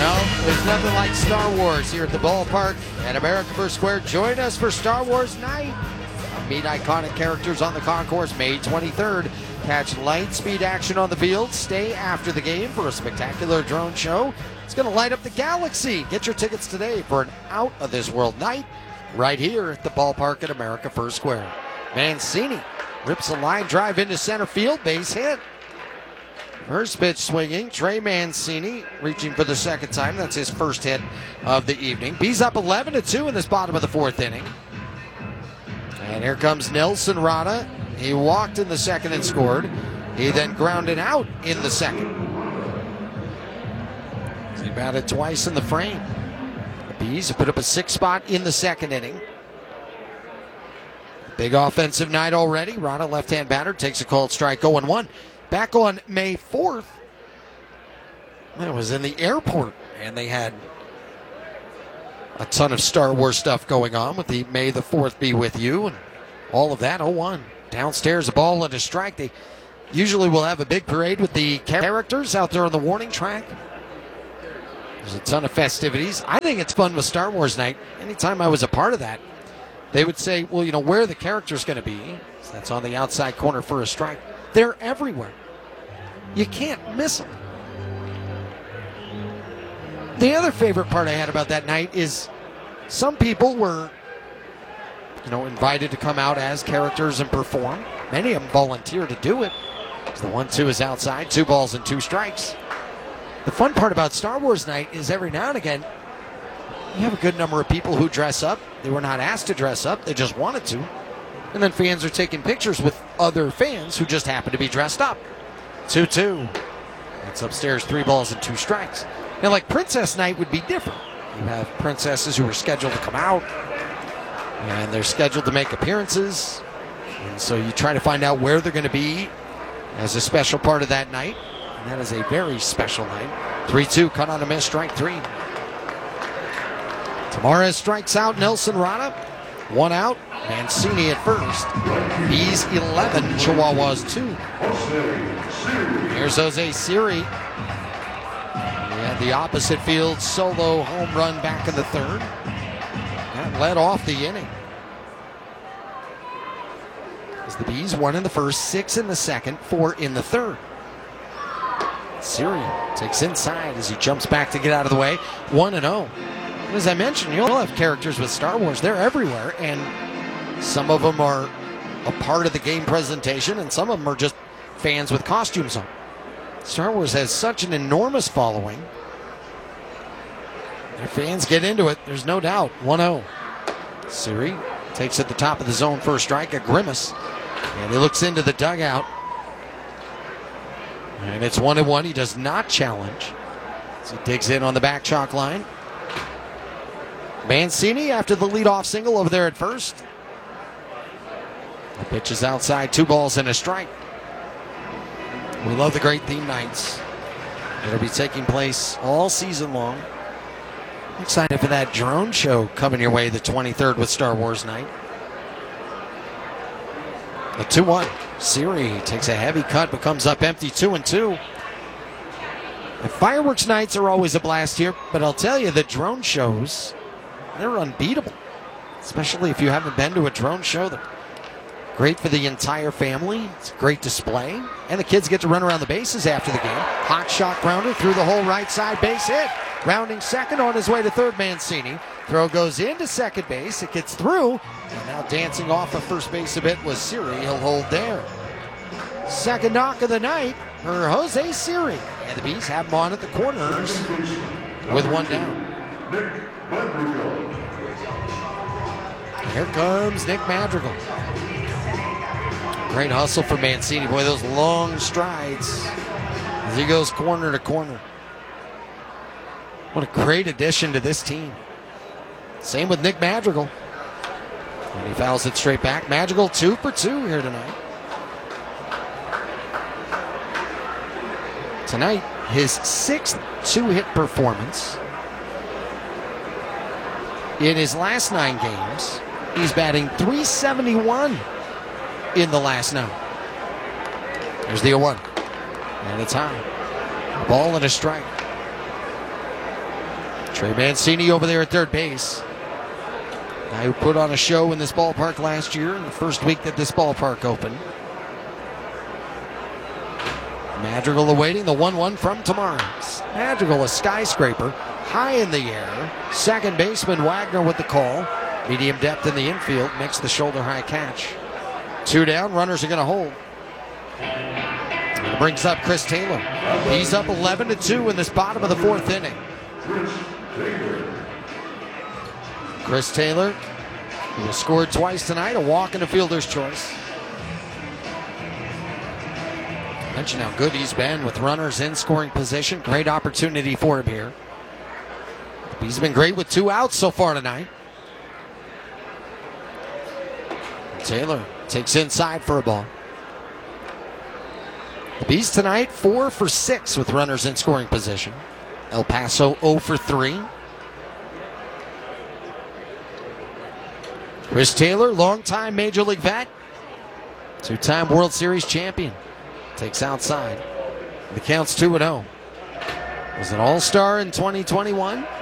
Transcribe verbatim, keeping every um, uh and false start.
No, there's nothing like Star Wars here at the ballpark at America First Square. Join us for Star Wars Night. Meet iconic characters on the concourse May twenty-third. Catch light speed action on the field. Stay after the game for a spectacular drone show. It's going to light up the galaxy. Get your tickets today for an out-of-this-world night right here at the ballpark at America First Square. Mancini rips a line drive into center field. Base hit. First pitch swinging. Trey Mancini reaching for the second time. That's his first hit of the evening. B's up eleven to two in this bottom of the fourth inning. And here comes Nelson Rada. He walked in the second and scored. He then grounded out in the second. He batted twice in the frame. The Bees have put up a six spot in the second inning. Big offensive night already. Rada, left-hand batter, takes a called strike, oh and one. Back on May fourth, it was in the airport, and they had a ton of Star Wars stuff going on with the May the fourth Be With You and all of that. oh one. Downstairs, a ball and a strike. They usually will have a big parade with the characters out there on the warning track. There's a ton of festivities. I think it's fun with Star Wars Night. Anytime I was a part of that, they would say, well, you know, where are the characters going to be? So that's on the outside corner for a strike. They're everywhere. You can't miss them. The other favorite part I had about that night is some people were, you know, invited to come out as characters and perform. Many of them volunteered to do it. So the one two is outside, two balls and two strikes. The fun part about Star Wars Night is every now and again, you have a good number of people who dress up. They were not asked to dress up, they just wanted to. And then fans are taking pictures with other fans who just happen to be dressed up. two two. That's upstairs, three balls and two strikes. Now, like Princess Night would be different. You have princesses who are scheduled to come out, and they're scheduled to make appearances. And so you try to find out where they're going to be as a special part of that night. And that is a very special night. three two, cut on a miss, strike three. Tamares strikes out Nelson Rada. One out. Mancini at first. Bees eleven, Chihuahuas two. Here's Jose Siri. He had the opposite field solo home run back in the third. That led off the inning. As the Bees one in the first, six in the second, four in the third. Siri takes inside as he jumps back to get out of the way. one and oh. As I mentioned, you'll have characters with Star Wars. They're everywhere, and some of them are a part of the game presentation, and some of them are just fans with costumes on. Star Wars has such an enormous following. Their fans get into it, there's no doubt. one oh. Siri takes at the top of the zone for a strike, a grimace, and he looks into the dugout. And it's one and one. He does not challenge as he digs in on the back chalk line. Mancini after the leadoff single over there at first. The pitch is outside, two balls and a strike. We love the great theme nights. It'll be taking place all season long. I'm excited for that drone show coming your way the twenty-third with Star Wars Night. The two one. Siri takes a heavy cut, but comes up empty, two and two. The fireworks nights are always a blast here, but I'll tell you, the drone shows, they're unbeatable. Especially if you haven't been to a drone show. They're great for the entire family. It's a great display. And the kids get to run around the bases after the game. Hot shot grounder through the whole right side, base hit. Rounding second on his way to third, Mancini. Throw goes into second base. It gets through. And now dancing off of first base a bit was Siri. He'll hold there. Second knock of the night for Jose Siri. And the Bees have him on at the corners with one down. Here comes Nick Madrigal. Great hustle for Mancini. Boy, those long strides as he goes corner to corner. What a great addition to this team. Same with Nick Madrigal. And he fouls it straight back. Madrigal two for two here tonight. Tonight, his sixth two-hit performance. In his last nine games, he's batting three seventy-one in the last nine. There's the oh one. And it's high. A ball and a strike. Trey Mancini over there at third base. Guy who put on a show in this ballpark last year in the first week that this ballpark opened. Madrigal awaiting the one one from tomorrow. Madrigal, a skyscraper, high in the air. Second baseman Wagner with the call. Medium depth in the infield, makes the shoulder high catch. Two down, runners are going to hold. And it brings up Chris Taylor. He's up eleven to two in this bottom of the fourth inning. Chris Taylor, who has scored twice tonight, a walk and a fielder's choice. Mention how good he's been with runners in scoring position. Great opportunity for him here. He's been great with two outs so far tonight. Taylor takes inside for a ball. The Bees tonight four for six with runners in scoring position. El Paso zero for three. Chris Taylor, longtime Major League vet, two-time World Series champion, takes outside. The count's two and oh. Was an all-star in twenty twenty-one.